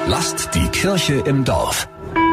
Lasst die Kirche im Dorf.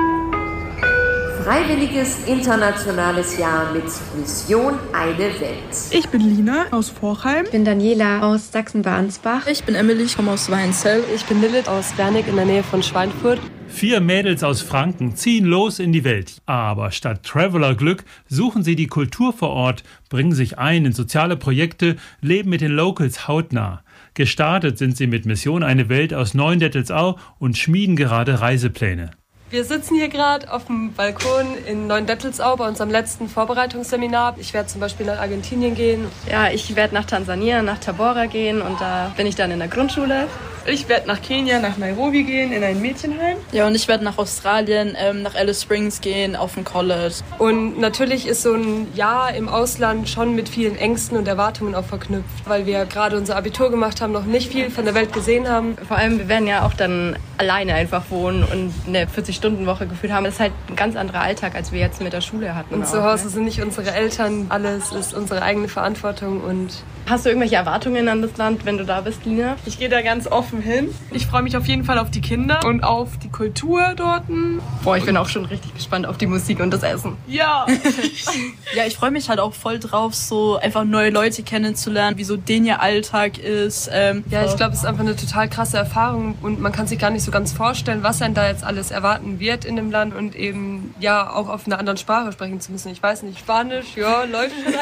Freiwilliges internationales Jahr mit Mission Eine Welt. Ich bin Lina aus Vorheim. Ich bin Daniela aus Sachsen-Bahnsbach. Ich bin Emily, ich komme aus Weinzell. Ich bin Lilith aus Wernig in der Nähe von Schweinfurt. 4 Mädels aus Franken ziehen los in die Welt. Aber statt Traveler-Glück suchen sie die Kultur vor Ort, bringen sich ein in soziale Projekte, leben mit den Locals hautnah. Gestartet sind sie mit Mission Eine Welt aus Neuendettelsau und schmieden gerade Reisepläne. Wir sitzen hier gerade auf dem Balkon in Neuendettelsau bei unserem letzten Vorbereitungsseminar. Ich werde zum Beispiel nach Argentinien gehen. Ja, ich werde nach Tansania, nach Tabora gehen und da bin ich dann in der Grundschule. Ich werde nach Kenia, nach Nairobi gehen, in ein Mädchenheim. Ja, und ich werde nach Australien, nach Alice Springs gehen, auf ein College. Und natürlich ist so ein Jahr im Ausland schon mit vielen Ängsten und Erwartungen auch verknüpft, weil wir gerade unser Abitur gemacht haben, noch nicht viel von der Welt gesehen haben. Vor allem, wir werden ja auch dann alleine einfach wohnen und eine 40-Stunden-Woche gefühlt haben. Das ist halt ein ganz anderer Alltag, als wir jetzt mit der Schule hatten. Und zu Hause sind nicht unsere Eltern, alles ist unsere eigene Verantwortung. Und hast du irgendwelche Erwartungen an das Land, wenn du da bist, Lina? Ich gehe da ganz offen hin. Ich freue mich auf jeden Fall auf die Kinder und auf die Kultur dort. Boah, ich bin auch schon richtig gespannt auf die Musik und das Essen. Ja! Ja, ich freue mich halt auch voll drauf, so einfach neue Leute kennenzulernen, wie so denen ihr Alltag ist. Ja, ich glaube, es ist einfach eine total krasse Erfahrung und man kann sich gar nicht so ganz vorstellen, was einen da jetzt alles erwarten wird in dem Land und eben ja auch auf einer anderen Sprache sprechen zu müssen. Ich weiß nicht, Spanisch, ja, läuft schon.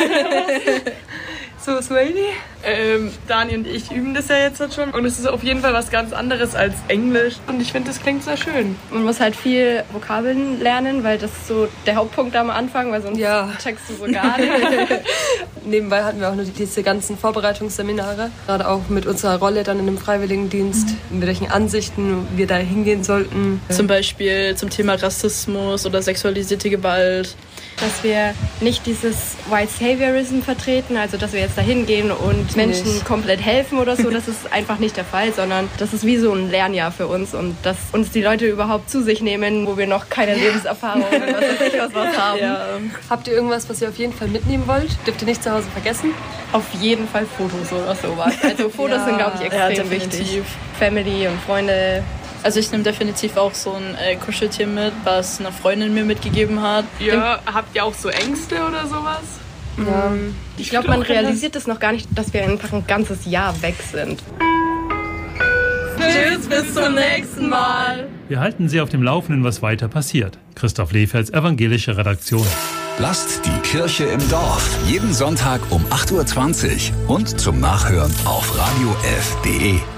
So, Swahili? Dani und ich üben das ja jetzt schon und es ist auf jeden Fall was ganz anderes als Englisch und ich finde, das klingt sehr schön. Man muss halt viel Vokabeln lernen, weil das ist so der Hauptpunkt am Anfang, weil sonst checkst du so gar nicht. Nebenbei hatten wir auch noch diese ganzen Vorbereitungsseminare, gerade auch mit unserer Rolle dann in dem Freiwilligendienst, mit welchen Ansichten wir da hingehen sollten. Zum Beispiel zum Thema Rassismus oder sexualisierte Gewalt. Dass wir nicht dieses White Saviorism vertreten, also dass wir jetzt da hingehen und Menschen komplett helfen oder so, das ist einfach nicht der Fall, sondern das ist wie so ein Lernjahr für uns und dass uns die Leute überhaupt zu sich nehmen, wo wir noch keine Lebenserfahrung oder was haben. Ja. Habt ihr irgendwas, was ihr auf jeden Fall mitnehmen wollt? Dürft ihr nicht zu Hause vergessen? Auf jeden Fall Fotos oder sowas. Also Fotos sind, glaube ich, extrem wichtig. Family und Freunde. Also ich nehme definitiv auch so ein Kuscheltier mit, was eine Freundin mir mitgegeben hat. Ja, habt ihr auch so Ängste oder sowas? Ja. Ich glaube, man realisiert es noch gar nicht, dass wir einfach ein ganzes Jahr weg sind. Tschüss, bis zum nächsten Mal. Wir halten Sie auf dem Laufenden, was weiter passiert. Christoph Leferz, evangelische Redaktion. Lasst die Kirche im Dorf. Jeden Sonntag um 8:20 Uhr und zum Nachhören auf radiof.de.